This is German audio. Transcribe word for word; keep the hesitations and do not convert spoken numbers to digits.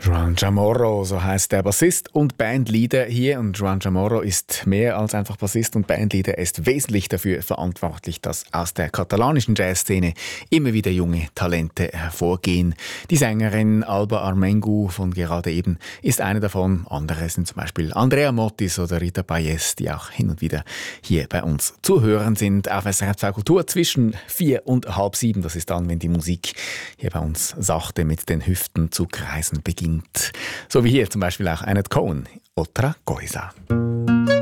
Juan Chamorro, so heißt der Bassist und Bandleader hier. Und Juan Chamorro ist mehr als einfach Bassist und Bandleader. Er ist wesentlich dafür verantwortlich, dass aus der katalanischen Jazzszene immer wieder junge Talente hervorgehen. Die Sängerin Alba Armengu von gerade eben ist eine davon. Andere sind zum Beispiel Andrea Motis oder Rita Payés, die auch hin und wieder hier bei uns zu hören sind. Auf S R F zwei Kultur zwischen vier und halb sieben. Das ist dann, wenn die Musik hier bei uns sachte mit den Hüften zu kreisen beginnt. So wie hier zum Beispiel auch Annette Cohen, Otra Cosa.